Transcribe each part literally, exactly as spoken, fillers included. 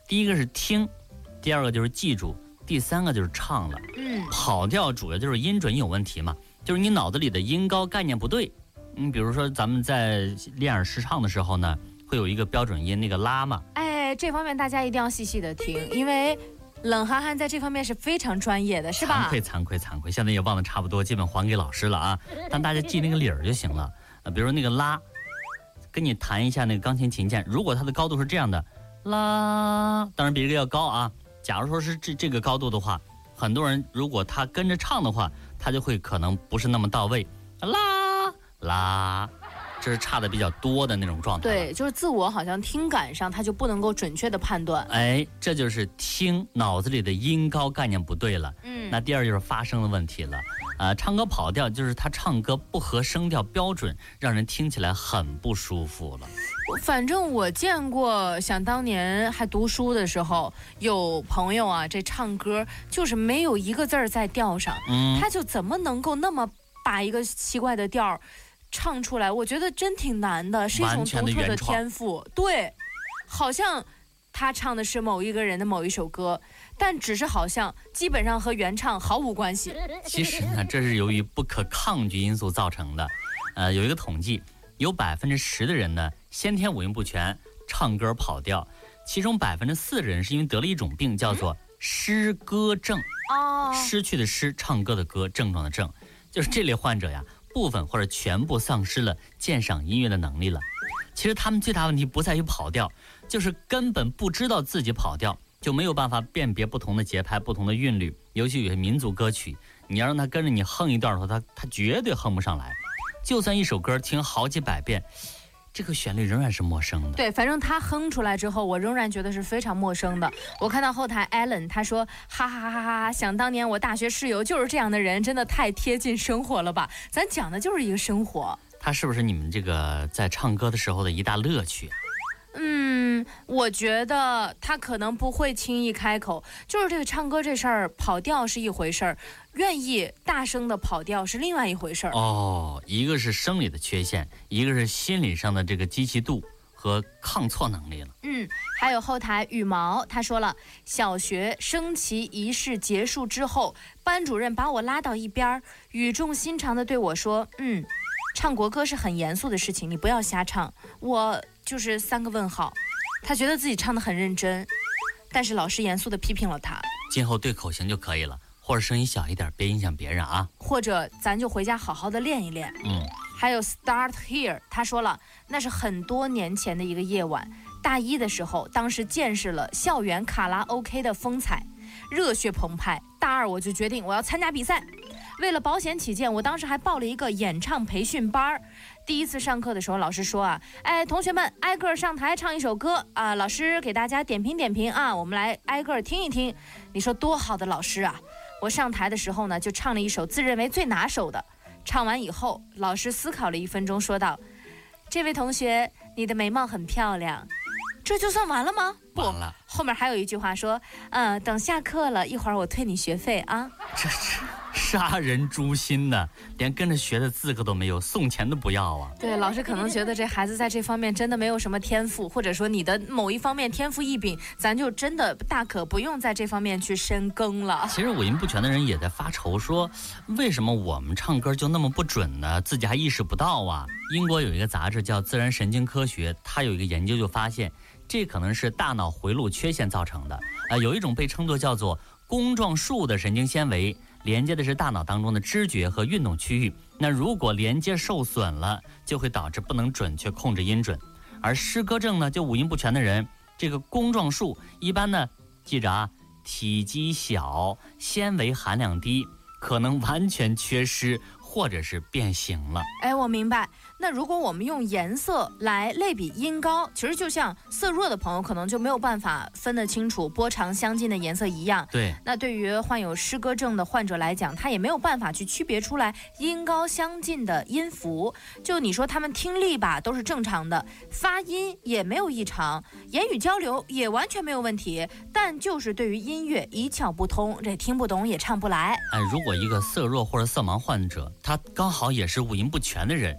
第一个是听，第二个就是记住，第三个就是唱了。 嗯， 跑调主要就是音准有问题嘛，就是你脑子里的音高概念不对。嗯，比如说咱们在练耳试唱的时候呢，会有一个标准音那个拉嘛。 哎，这方面大家一定要细细的听，因为冷涵涵在这方面是非常专业的，是吧？ 惭愧惭愧惭愧，现在也忘得差不多，基本还给老师了啊。但大家记那个理儿就行了。呃，比如说那个拉，跟你弹一下那个钢琴琴键，如果它的高度是这样的，拉，当然比这个要高啊。假如说是这这个高度的话，很多人如果他跟着唱的话，他就会可能不是那么到位，拉拉。这是差的比较多的那种状态。 对，就是自我好像听感上他就不能够准确的判断。 哎，这就是听脑子里的音高概念不对了。 嗯， 那第二就是发声的问题了。呃，唱歌跑调就是他唱歌不合声调标准，让人听起来很不舒服了。 反正我见过，想当年还读书的时候，有朋友啊，这唱歌就是没有一个字儿在调上， 嗯， 他就怎么能够那么把一个奇怪的调唱出来？我觉得真挺难的，是一种独特的天赋。对，好像他唱的是某一个人的某一首歌，但只是好像基本上和原唱毫无关系。 其实呢，这是由于不可抗拒因素造成的。呃，有一个统计，有百分之十的人呢先天五音不全，唱歌跑调，其中百分之四的人是因为得了一种病，叫做失歌症。 哦， 失去的失，唱歌的歌，症状的症，就是这类患者呀，部分或者全部丧失了鉴赏音乐的能力了。其实他们最大问题不在于跑调，就是根本不知道自己跑调，就没有办法辨别不同的节拍、不同的韵律。尤其有些民族歌曲，你要让他跟着你哼一段的话，他他绝对哼不上来。就算一首歌听好几百遍，这个旋律仍然是陌生的。 对，反正他哼出来之后，我仍然觉得是非常陌生的。我看到后台 Alan 他说，哈哈哈哈哈，想当年我大学室友就是这样的人，真的太贴近生活了吧？咱讲的就是一个生活。 他是不是你们这个在唱歌的时候的一大乐趣啊？ 嗯，我觉得他可能不会轻易开口，就是这个唱歌这事儿，跑调是一回事儿，愿意大声的跑调是另外一回事儿。 哦，一个是生理的缺陷，一个是心理上的这个积极度和抗挫能力了。 嗯，还有后台羽毛他说了，小学升旗仪式结束之后，班主任把我拉到一边，语重心长地对我说，嗯，唱国歌是很严肃的事情，你不要瞎唱。我就是三个问号。他觉得自己唱得很认真，但是老师严肃地批评了他。 今后对口型就可以了，或者声音小一点，别影响别人啊。 或者咱就回家好好的练一练。 嗯， 还有 Start Here 他说了，那是很多年前的一个夜晚，大一的时候，当时见识了校园卡拉 OK 的风采，热血澎湃。大二我就决定我要参加比赛，为了保险起见，我当时还报了一个演唱培训班。第一次上课的时候，老师说啊，哎，同学们挨个上台唱一首歌啊，老师给大家点评点评啊，我们来挨个听一听。你说多好的老师啊！我上台的时候呢，就唱了一首自认为最拿手的。唱完以后，老师思考了一分钟，说道：“这位同学，你的眉毛很漂亮。”这就算完了吗？不， 完了。 后面还有一句话说：“嗯，等下课了，一会儿我退你学费啊。” 这是杀人诛心呢，连跟着学的资格都没有，送钱都不要啊。 对，老师可能觉得这孩子在这方面真的没有什么天赋，或者说你的某一方面天赋异禀，咱就真的大可不用在这方面去深耕了。 其实五音不全的人也在发愁说，为什么我们唱歌就那么不准呢？自己还意识不到啊。英国有一个杂志叫《自然神经科学》，它有一个研究就发现，这可能是大脑回路缺陷造成的。呃，有一种被称作叫做弓状束的神经纤维，连接的是大脑当中的知觉和运动区域。那如果连接受损了，就会导致不能准确控制音准。而失歌症呢，就五音不全的人，这个弓状束一般呢，记着啊，体积小，纤维含量低，可能完全缺失或者是变形了。 哎，我明白。那如果我们用颜色来类比音高，其实就像色弱的朋友可能就没有办法分得清楚波长相近的颜色一样。 对， 那对于患有失歌症的患者来讲，他也没有办法去区别出来音高相近的音符。就你说他们听力吧都是正常的，发音也没有异常，言语交流也完全没有问题，但就是对于音乐一窍不通，这听不懂也唱不来。 哎，如果一个色弱或者色盲患者，他刚好也是五音不全的人，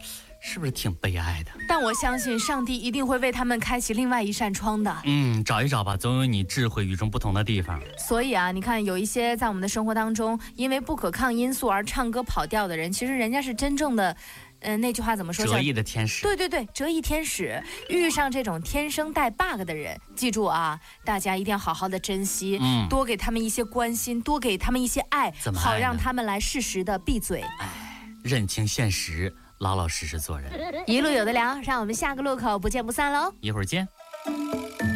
是不是挺悲哀的？ 但我相信上帝一定会为他们开启另外一扇窗的。 嗯，找一找吧，总有你智慧与众不同的地方。 所以啊，你看有一些在我们的生活当中，因为不可抗因素而唱歌跑调的人，其实人家是真正的。嗯、呃，那句话怎么说？ 折翼的天使。 对对对，折翼天使。遇上这种天生带 bug 的人，记住啊，大家一定要好好的珍惜，嗯，多给他们一些关心，多给他们一些爱， 怎么爱呢？ 好让他们来适时的闭嘴。 哎，认清现实，老老实实做人。 一路有的聊，让我们下个路口不见不散喽！ 一会儿见。